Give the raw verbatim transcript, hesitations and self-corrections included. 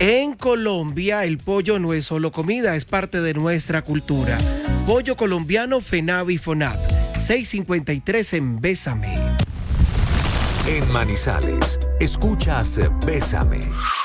En Colombia, el pollo no es solo comida, es parte de nuestra cultura. Pollo colombiano FENAVI FONAP. seiscientos cincuenta y tres en Bésame. En Manizales, escuchas Bésame.